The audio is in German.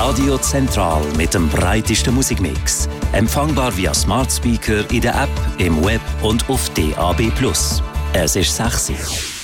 Radio Zentral mit dem breitesten Musikmix. Empfangbar via Smart Speaker in der App, im Web und auf DAB+. Es ist sexy.